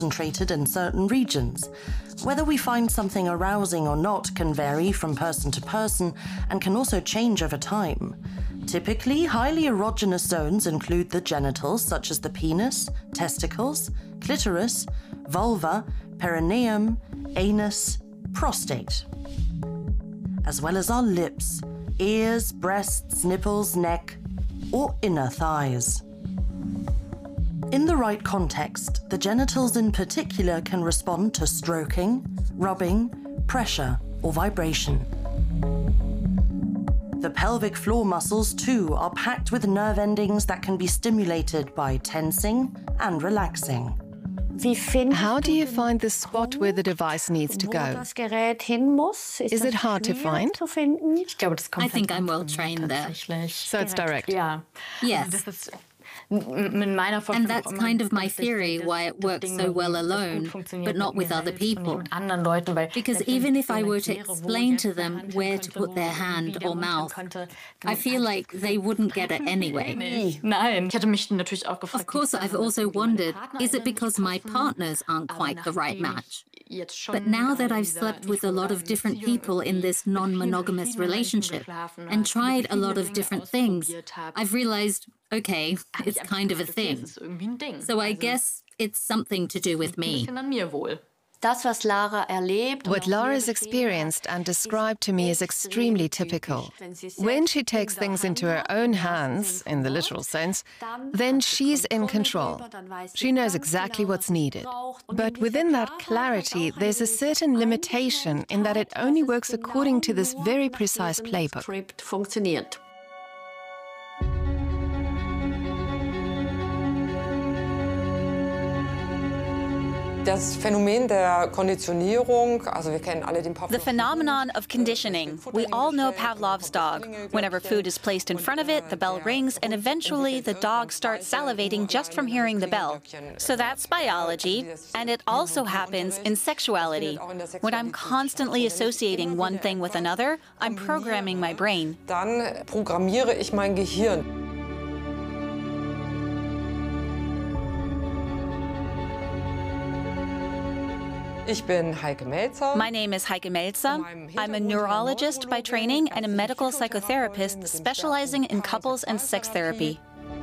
concentrated in certain regions. Whether we find something arousing or not can vary from person to person and can also change over time. Typically, highly erogenous zones include the genitals, such as the penis, testicles, clitoris, vulva, perineum, anus, prostate, as well as our lips, ears, breasts, nipples, neck, or inner thighs. In the right context, the genitals in particular can respond to stroking, rubbing, pressure, or vibration. The pelvic floor muscles, too, are packed with nerve endings that can be stimulated by tensing and relaxing. How do you find the spot where the device needs to go? Is it hard to find? I think I'm well trained there. So it's direct? Yes. And that's kind of my theory, why it works so well alone, but not with other people. Because even if I were to explain to them where to put their hand or mouth, I feel like they wouldn't get it anyway. Of course, I've also wondered, is it because my partners aren't quite the right match? But now that I've slept with a lot of different people in this non-monogamous relationship and tried a lot of different things, I've realized, okay, it's kind of a thing. So I guess it's something to do with me. What Lara's experienced and described to me is extremely typical. When she takes things into her own hands, in the literal sense, then she's in control. She knows exactly what's needed. But within that clarity, there's a certain limitation in that it only works according to this very precise playbook. The phenomenon of conditioning. We all know Pavlov's dog. Whenever food is placed in front of it, the bell rings, and eventually the dog starts salivating just from hearing the bell. So that's biology, and it also happens in sexuality. When I'm constantly associating one thing with another, I'm programming my brain. Dann programmiere ich mein Gehirn. My name is Heike Melzer. I'm a neurologist by training and a medical psychotherapist specializing in couples and sex therapy.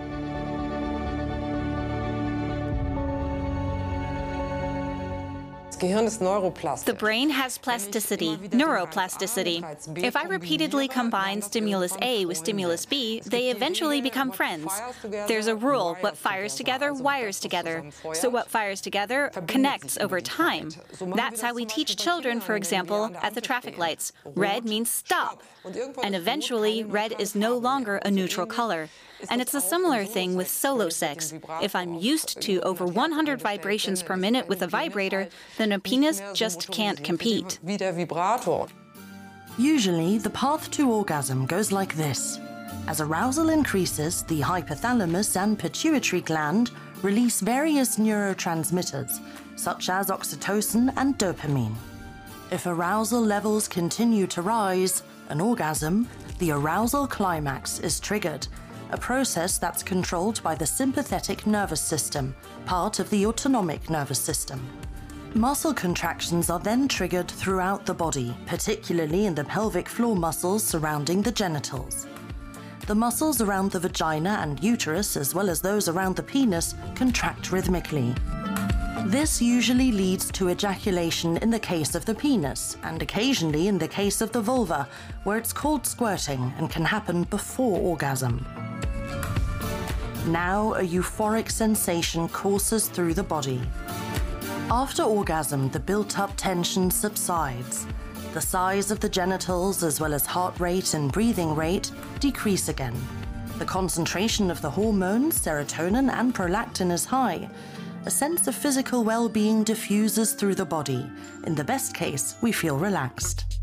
The brain has plasticity, neuroplasticity. If I repeatedly combine stimulus A with stimulus B, they eventually become friends. There's a rule, what fires together, wires together. So what fires together connects over time. That's how we teach children, for example, at the traffic lights. Red means stop. And eventually, red is no longer a neutral color. And it's a similar thing with solo sex. If I'm used to over 100 vibrations per minute with a vibrator, then a penis just can't compete. Usually, the path to orgasm goes like this. As arousal increases, the hypothalamus and pituitary gland release various neurotransmitters, such as oxytocin and dopamine. If arousal levels continue to rise, an orgasm, the arousal climax is triggered, a process that's controlled by the sympathetic nervous system, part of the autonomic nervous system. Muscle contractions are then triggered throughout the body, particularly in the pelvic floor muscles surrounding the genitals. The muscles around the vagina and uterus, as well as those around the penis, contract rhythmically. This usually leads to ejaculation in the case of the penis, and occasionally in the case of the vulva, where it's called squirting and can happen before orgasm. Now, a euphoric sensation courses through the body. After orgasm, the built-up tension subsides. The size of the genitals, as well as heart rate and breathing rate, decrease again. The concentration of the hormones, serotonin and prolactin, is high. A sense of physical well-being diffuses through the body. In the best case, we feel relaxed.